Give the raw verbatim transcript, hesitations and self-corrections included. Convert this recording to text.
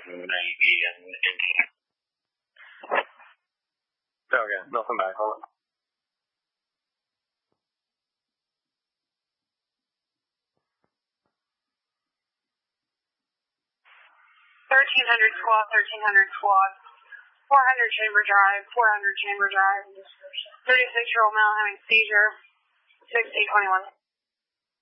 Navy and Indian. Okay, nothing back on it. thirteen hundred squad, thirteen hundred squad. four hundred chamber drive, four hundred chamber drive. thirty-six year old male having seizure. sixteen twenty-one.